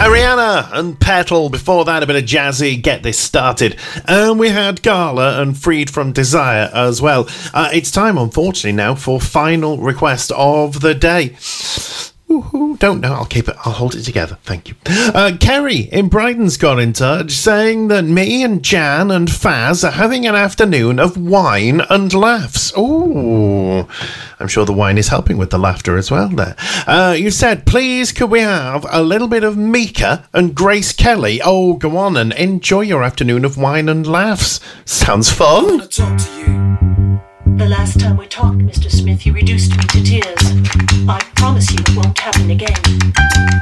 Ariana and Petal. Before that, a bit of jazzy. Get this started. And we had Gala and Freed from Desire as well. It's time, unfortunately, now for final request of the day. Woohoo. Don't know. I'll hold it together. Thank you. Kerry in Brighton's got in touch saying that me and Jan and Faz are having an afternoon of wine and laughs. Ooh. I'm sure the wine is helping with the laughter as well there. You said, please could we have a little bit of Mika and Grace Kelly? Oh, go on and enjoy your afternoon of wine and laughs. Sounds fun. I want to talk to you. The last time we talked, Mr. Smith, you reduced me to tears. I promise you it won't happen again.